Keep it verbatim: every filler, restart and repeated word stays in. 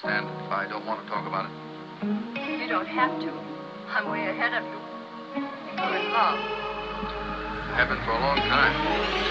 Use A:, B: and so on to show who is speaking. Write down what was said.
A: understand if I don't want to talk about it?
B: You don't have to. I'm way ahead of you. You're in love.
A: I have been for a long time.